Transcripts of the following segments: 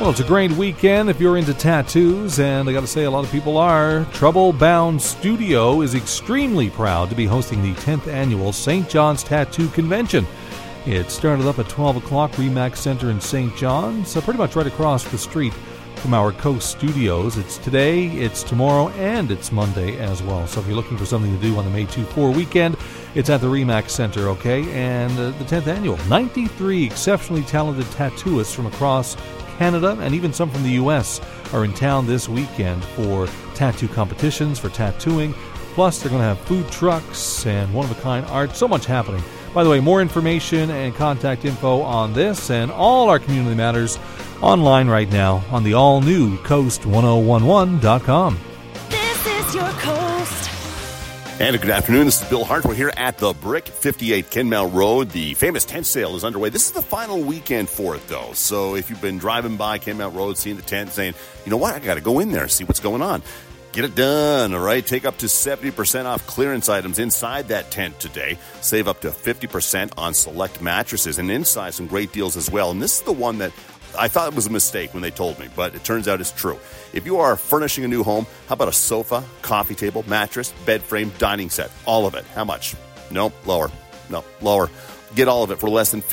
Well, it's a great weekend if you're into tattoos, and I got to say a lot of people are. Trouble Bound Studio is extremely proud to be hosting the 10th annual St. John's Tattoo Convention. It started up at 12 o'clock, Remax Center in St. John's, pretty much right across the street from our Coast Studios. It's today, it's tomorrow, and it's Monday as well. So if you're looking for something to do on the May 2-4 weekend, it's at the Remax Center, okay? And the 10th annual. 93 exceptionally talented tattooists from across Canada and even some from the U.S. are in town this weekend for tattoo competitions, for tattooing. Plus, they're going to have food trucks and one-of-a-kind art. So much happening. By the way, more information and contact info on this and all our community matters online right now on the all-new Coast1011.com. This is your Coast. And good afternoon. This is Bill Hart. We're here at the Brick, 58 Kenmount Road. The famous tent sale is underway. This is the final weekend for it, though. So if you've been driving by Kenmount Road, seeing the tent, saying, you know what, I got to go in there and see what's going on. Get it done, all right? Take up to 70% off clearance items inside that tent today. Save up to 50% on select mattresses, and inside some great deals as well. And this is the one that I thought it was a mistake when they told me, but it turns out it's true. If you are furnishing a new home, how about a sofa, coffee table, mattress, bed frame, dining set? All of it. How much? Nope, lower. No, lower. Get all of it for less than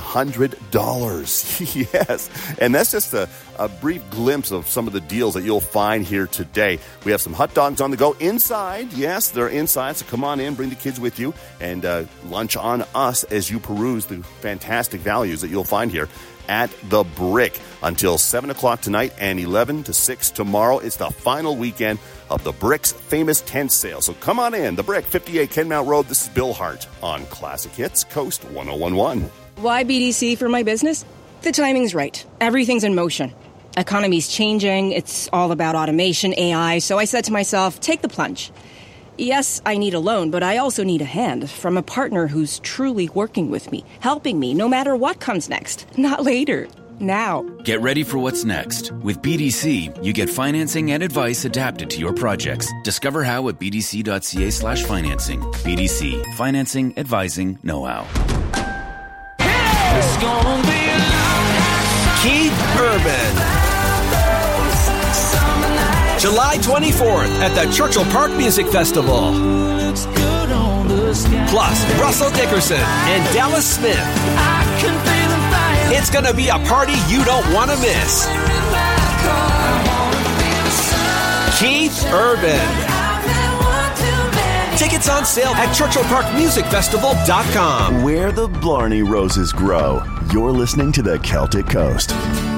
$1,500. Yes. And that's just a brief glimpse of some of the deals that you'll find here today. We have some hot dogs on the go inside. Yes, they're inside. So come on in, bring the kids with you, and lunch on us as you peruse the fantastic values that you'll find here at the Brick until 7 o'clock tonight and 11 to 6 tomorrow. It's the final weekend of the Brick's famous tent sale. So come on in, the Brick, 58 Kenmount Road. This is Bill Hart on Classic Hits, Coast 1011. Why BDC for my business? The timing's right. Everything's in motion. Economy's changing. It's all about automation, AI. So I said to myself, take the plunge. Yes, I need a loan, but I also need a hand from a partner who's truly working with me, helping me no matter what comes next. Not later. Now. Get ready for what's next. With BDC, you get financing and advice adapted to your projects. Discover how at bdc.ca/financing. BDC. Financing, advising, know-how. Keith Urban. July 24th at the Churchill Park Music Festival. Plus, Russell Dickerson and Dallas Smith. It's going to be a party you don't want to miss. Keith Urban. Tickets on sale at ChurchillParkMusicFestival.com. Where the Blarney roses grow. You're listening to the Celtic Coast.